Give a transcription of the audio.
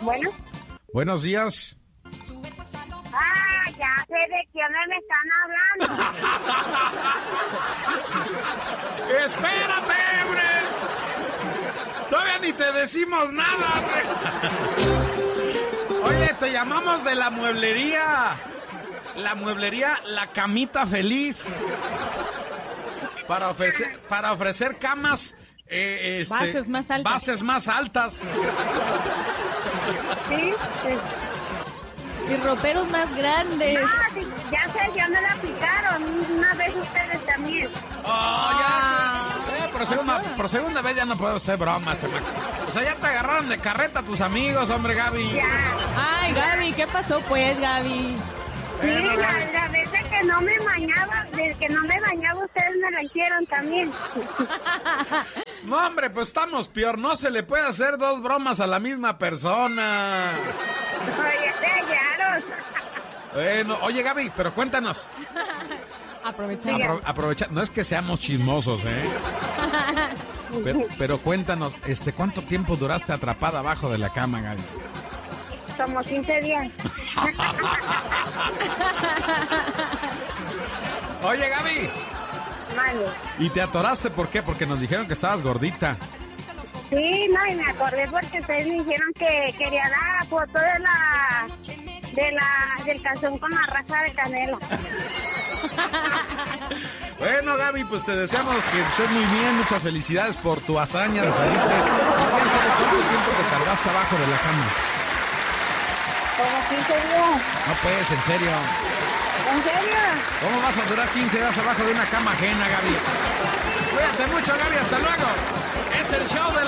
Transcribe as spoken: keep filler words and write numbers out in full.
Bueno. Buenos días. Ah, ya sé de quién me están hablando. ¡Espérate, hombre! Todavía ni te decimos nada, hombre. Oye, te llamamos de la mueblería. La mueblería La Camita Feliz. Para ofrecer, para ofrecer camas... Eh, este, bases más altas. Bases más altas. Sí, sí. Y roperos más grandes. Ah, sí, ya sé, ya me la aplicaron. Una vez ustedes también. Oh, ya. Sí, por segunda, por segunda vez ya no puedo hacer bromas, chamaco. O sea, ya te agarraron de carreta tus amigos, hombre, Gaby. Ya. Ay, Gaby, ¿qué pasó pues, Gaby? Sí, la, la vez de que no me bañaba, de que no me bañaba, ustedes me la hicieron también. No, hombre, pues estamos peor. No se le puede hacer dos bromas a la misma persona. Oye, te hallaron. Bueno, oye, Gaby, pero cuéntanos. Aprovechamos. Apro- aprovecha, no es que seamos chismosos, ¿eh? Pero, pero cuéntanos, este, ¿cuánto tiempo duraste atrapada abajo de la cama, Gaby? Como quince días. Oye, Gaby. Vale. ¿Y te atoraste por qué? Porque nos dijeron que estabas gordita. Sí, no, y me acordé porque ustedes me dijeron que quería la foto de la, de la, del calzón con la raja de canela. Bueno, Gaby, pues te deseamos que estés muy bien. Muchas felicidades por tu hazaña de salirte. No, en serio, ¿cuánto tiempo te tardaste abajo de la cama? Como quince días. No, pues, en serio. ¿En serio? ¿Cómo vas a durar quince días abajo de una cama ajena, Gaby? Cuídate mucho, Gaby. Hasta luego. Es el show de